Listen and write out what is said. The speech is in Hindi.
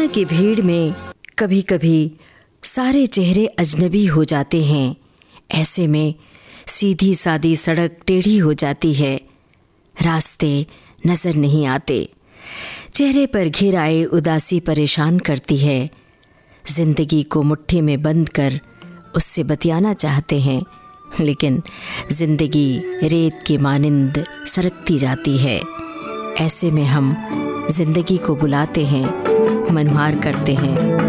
की भीड़ में कभी कभी सारे चेहरे अजनबी हो जाते हैं। ऐसे में सीधी सादी सड़क टेढ़ी हो जाती है, रास्ते नजर नहीं आते, चेहरे पर घिर आए उदासी परेशान करती है। जिंदगी को मुट्ठी में बंद कर उससे बतियाना चाहते हैं, लेकिन जिंदगी रेत की मानिंद सरकती जाती है। ऐसे में हम जिंदगी को बुलाते हैं, मनुहार करते हैं।